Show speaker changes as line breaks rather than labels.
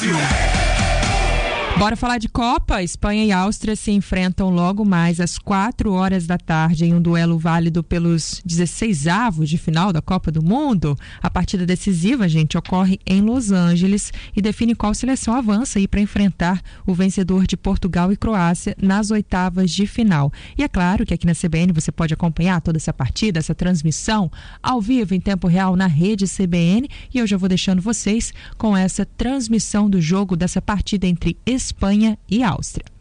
Bora falar de Copa. Espanha e Áustria se enfrentam logo mais às 4 horas da tarde em um duelo válido pelos 16avos de final da Copa do Mundo. A partida decisiva, gente, ocorre em Los Angeles e define qual seleção avança aí para enfrentar o vencedor de Portugal e Croácia nas 8avas de final. E é claro que aqui na CBN você pode acompanhar toda essa partida, essa transmissão ao vivo em tempo real na rede CBN, e eu já vou deixando vocês com essa transmissão do jogo dessa partida entre Espanha e Áustria.